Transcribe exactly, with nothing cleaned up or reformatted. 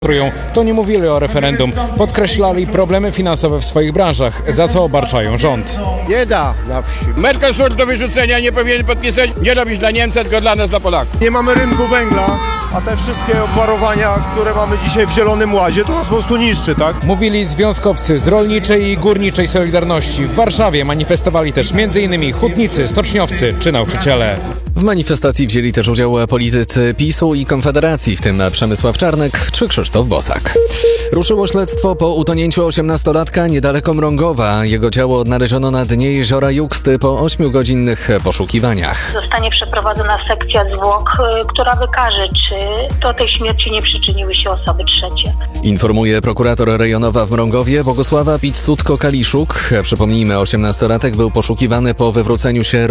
To nie mówili o referendum, podkreślali problemy finansowe w swoich branżach, za co obarczają rząd. Bieda na wsi. Mercosur do wyrzucenia nie powinien podpisać, nie robić dla Niemca, tylko dla nas, dla Polaków. Nie mamy rynku węgla, a te wszystkie obwarowania, które mamy dzisiaj w Zielonym Ładzie, to nas po prostu niszczy, tak? Mówili związkowcy z rolniczej i górniczej Solidarności. W Warszawie manifestowali też między innymi hutnicy, stoczniowcy czy nauczyciele. W manifestacji wzięli też udział politycy PiSu i Konfederacji, w tym Przemysław Czarnek czy Krzysztof Bosak. Ruszyło śledztwo po utonięciu osiemnastolatka niedaleko Mrągowa. Jego ciało odnaleziono na dnie jeziora Juksty po ośmiogodzinnych poszukiwaniach. Zostanie przeprowadzona sekcja zwłok, która wykaże, czy do tej śmierci nie przyczyniły się osoby trzecie. Informuje prokurator rejonowa w Mrągowie Bogusława Pizzutko-Kaliszuk. Przypomnijmy, osiemnastolatek był poszukiwany po wywróceniu się